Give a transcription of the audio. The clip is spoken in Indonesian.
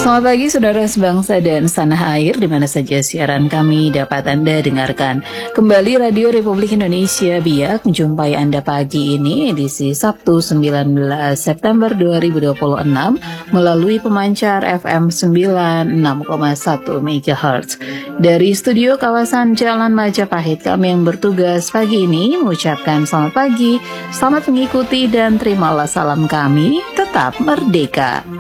Selamat pagi saudara sebangsa dan tanah air di mana saja siaran kami dapat Anda dengarkan. Kembali Radio Republik Indonesia Biak menjumpai Anda pagi ini edisi Sabtu 19 September 2026 melalui pemancar FM 96,1 MHz. Dari studio kawasan Jalan Majapahit kami yang bertugas pagi ini mengucapkan selamat pagi, selamat mengikuti dan terimalah salam kami, tetap merdeka.